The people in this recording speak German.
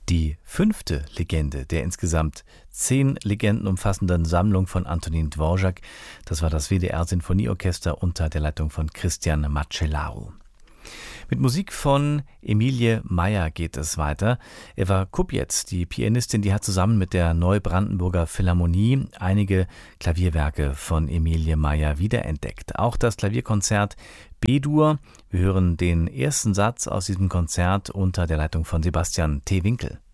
Die 5. Legende der insgesamt 10 Legenden umfassenden Sammlung von Antonín Dvořák, das war das WDR-Sinfonieorchester unter der Leitung von Christian Macellaro. Mit Musik von Emilie Meyer geht es weiter. Eva Kupets, die Pianistin, die hat zusammen mit der Neubrandenburger Philharmonie einige Klavierwerke von Emilie Meyer wiederentdeckt. Auch das Klavierkonzert B-Dur. Wir hören den ersten Satz aus diesem Konzert unter der Leitung von Sebastian T. Winkel.